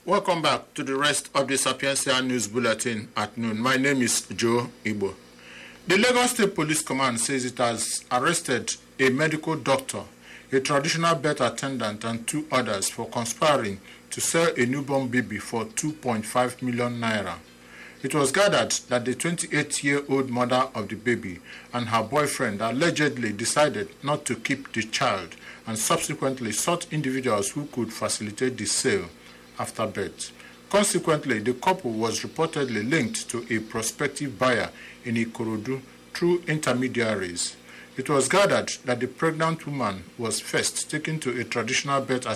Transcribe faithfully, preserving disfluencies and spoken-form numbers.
Welcome back to the rest of the Sapiencia News Bulletin at noon. My name is Joe Igbo. The Lagos State Police Command says it has arrested a medical doctor, a traditional birth attendant, and two others for conspiring to sell a newborn baby for two point five million naira. It was gathered that the twenty-eight-year-old mother of the baby and her boyfriend allegedly decided not to keep the child and subsequently sought individuals who could facilitate the sale after birth. Consequently, the couple was reportedly linked to a prospective buyer in Ikorodu through intermediaries. It was gathered that the pregnant woman was first taken to a traditional birth